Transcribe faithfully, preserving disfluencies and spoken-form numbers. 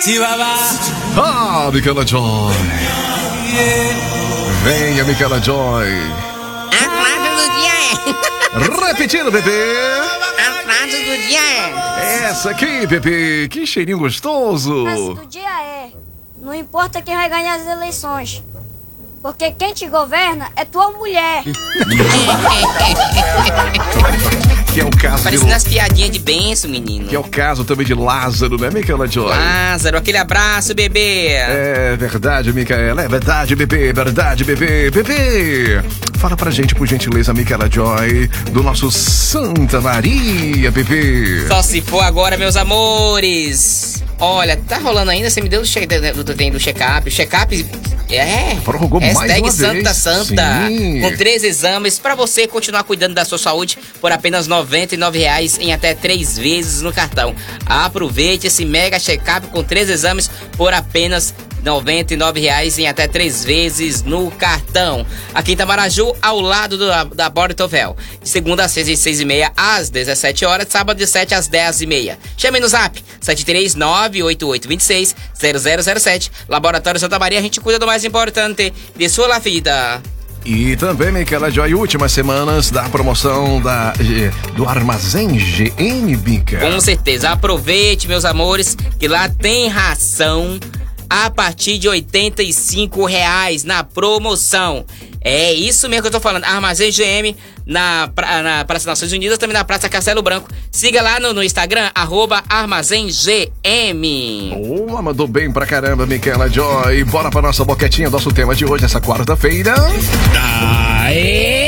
Se babá. Ah, Micaela Joy. Venha, Micaela Joy. A frase do dia é... Repetindo, bebê. A frase do dia é... Essa aqui, bebê. Que cheirinho gostoso. A frase do dia é: não importa quem vai ganhar as eleições, porque quem te governa é tua mulher. Que é o caso Parecendo de... as piadinhas de benção, menino. Que é o caso também de Lázaro, né, Micaela Joy? Lázaro, aquele abraço, bebê. É verdade, Micaela. É verdade, bebê. Verdade, bebê. Bebê. Fala pra gente, por gentileza, Micaela Joy, do nosso Santa Maria, bebê. Só se for agora, meus amores. Olha, tá rolando ainda, você me deu do, che do, do, do check-up. O check-up é... Prorrogou mais hashtag uma Santa vez. Santa. Sim. Com três exames pra você continuar cuidando da sua saúde por apenas noventa e nove reais em até três vezes no cartão. Aproveite esse mega check-up com três exames por apenas noventa e nove reais em até três vezes no cartão. Aqui em Itamaraju, ao lado do, da Bortovel. De segunda a sexta, de seis e meia às dezessete horas, sábado de sete às dez e meia. Chame no zap sete três nove oito oito dois seis zero zero zero sete. Laboratório Santa Maria, a gente cuida do mais importante de sua vida. E também, Micaela Joy, últimas semanas da promoção da, do Armazém G M, Bica. Com certeza, aproveite, meus amores, que lá tem ração a partir de oitenta e cinco reais na promoção. É isso mesmo que eu tô falando. Armazém G M na, pra, na Praça Nações Unidas, também na Praça Castelo Branco. Siga lá no, no Instagram, arroba Armazém G M. Boa, mandou bem pra caramba, Micaela Joy. Bora pra nossa boquetinha, nosso tema de hoje, essa quarta-feira. Aê!